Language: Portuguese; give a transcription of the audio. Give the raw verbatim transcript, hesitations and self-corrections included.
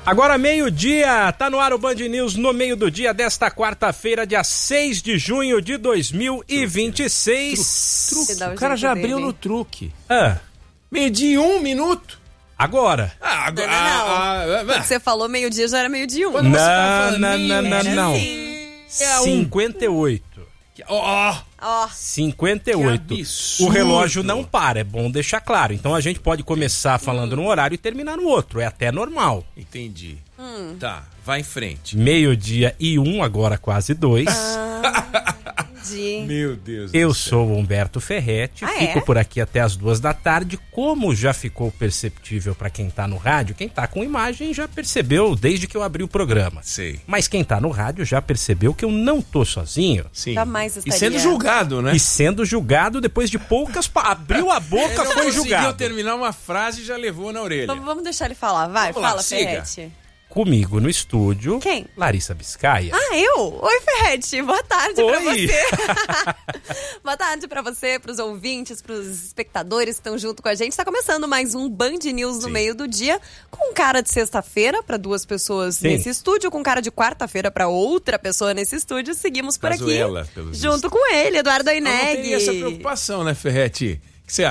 Agora meio-dia, tá no ar o Band News no meio do dia desta quarta-feira, dia seis de junho de dois mil e vinte e seis. Truque, truque. O, o cara já dele. abriu no truque. Ah. Meio-dia e um minuto. Agora. Ah, agora. Não, não, não. Ah, ah, Quando você falou meio-dia, já era meio-dia um. Não, não, não, não, não, não. cinquenta e oito. Ó, ó. cinquenta e oito. O relógio não para, é bom deixar claro. Então a gente pode começar falando num horário e terminar no outro, é até normal. Entendi. Hum. Tá, vai em frente. Meio-dia e um, agora quase dois. Ah, Meu Deus Eu do sou o Humberto Ferretti, ah, fico é? por aqui até as duas da tarde. Como já ficou perceptível para quem tá no rádio, quem tá com imagem já percebeu desde que eu abri o programa. Sei. Mas quem tá no rádio já percebeu que eu não tô sozinho. Sim. Jamais estaria. E sendo julgado, né? E sendo julgado depois de poucas... Pa... Abriu a boca, foi julgado. Conseguiu terminar uma frase e já levou na orelha. Vamos, vamos deixar ele falar, vai, Vamos fala, lá, siga. Ferretti. Comigo no estúdio, Quem? Larissa Biscaia. Ah, eu? Oi, Ferretti, boa tarde Oi. pra você. Boa tarde pra você, pros ouvintes, pros espectadores que estão junto com a gente. Tá começando mais um Band News no Sim. meio do dia, com cara de sexta-feira pra duas pessoas Sim. nesse estúdio, com cara de quarta-feira pra outra pessoa nesse estúdio. Seguimos por Caso aqui, ela, pelo junto visto. com ele, Eduardo Não Aineg. tem essa preocupação, né, Ferretti?